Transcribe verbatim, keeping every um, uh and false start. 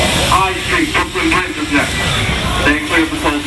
High Street, Brooklyn Bridge is next. Stay clear for Tulsa.